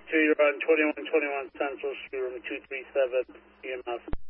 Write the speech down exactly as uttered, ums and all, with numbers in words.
two, you're on twenty-one twenty-one Central Street, room two three seven, E M S.